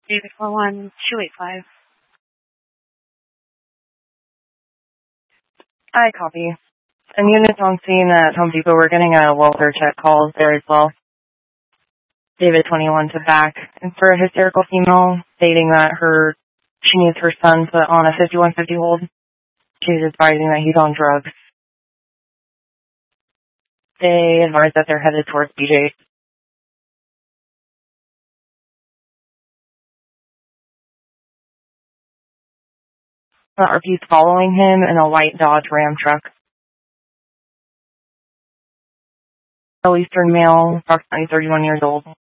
David 41285. I copy. And units on scene at Home Depot, we're getting a welfare check calls there as well. David 21 to back. And for a hysterical female stating that she needs her son put on a 5150 hold. She's advising that he's on drugs. They advise that they're headed towards BJ's. RP's following him in a white Dodge Ram truck. Middle Eastern male, approximately 31 years old.